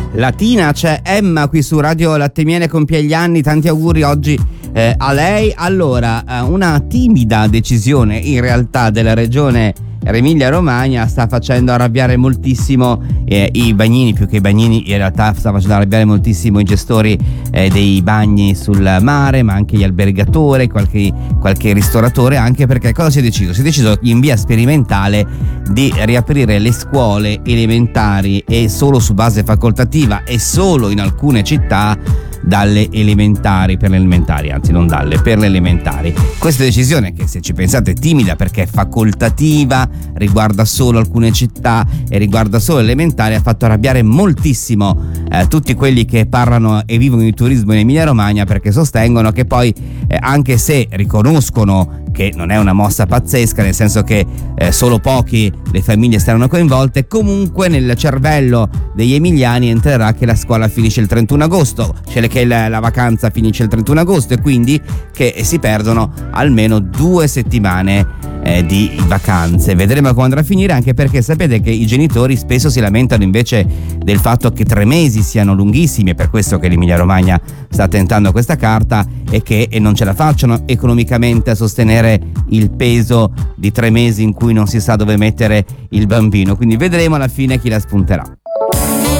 Latina. C'è Emma qui su Radio Latte Miele, compie gli anni, tanti auguri oggi a lei. Allora, una timida decisione in realtà della regione Emilia Romagna sta facendo arrabbiare moltissimo i bagnini, più che i bagnini in realtà sta facendo arrabbiare moltissimo i gestori dei bagni sul mare, ma anche gli albergatori, qualche ristoratore, anche perché cosa si è deciso? Si è deciso in via sperimentale di riaprire le scuole elementari, e solo su base facoltativa e solo in alcune città dalle elementari, per le elementari, anzi non dalle, per le elementari. Questa decisione, che se ci pensate è timida perché è facoltativa, riguarda solo alcune città e riguarda solo le elementari, ha fatto arrabbiare moltissimo tutti quelli che parlano e vivono di turismo in Emilia Romagna, perché sostengono che poi anche se riconoscono che non è una mossa pazzesca, nel senso che solo pochi le famiglie saranno coinvolte, comunque nel cervello degli emiliani entrerà che la scuola finisce il 31 agosto, cioè che la vacanza finisce il 31 agosto, e quindi che si perdono almeno 2 settimane di vacanze. Vedremo come andrà a finire, anche perché sapete che i genitori spesso si lamentano invece del fatto che 3 mesi siano lunghissimi, è per questo che l'Emilia Romagna sta tentando questa carta, e che non ce la facciano economicamente a sostenere il peso di 3 mesi in cui non si sa dove mettere il bambino. Quindi vedremo alla fine chi la spunterà.